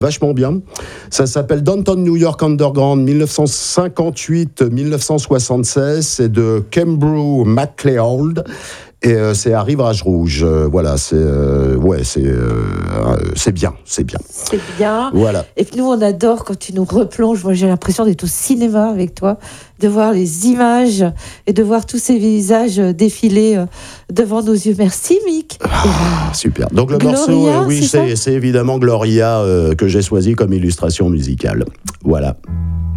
Vachement bien. Ça s'appelle Downtown New York Underground 1958-1976. C'est de Kembrew MacLeod. Et c'est à Rive-Rage Rouge. Voilà, c'est bien, c'est bien. C'est bien. Voilà. Et puis nous, on adore quand tu nous replonges. Moi, j'ai l'impression d'être au cinéma avec toi, de voir les images et de voir tous ces visages défiler devant nos yeux. Merci, Mick. Super. Donc le Gloria, morceau, c'est évidemment Gloria que j'ai choisi comme illustration musicale. Voilà.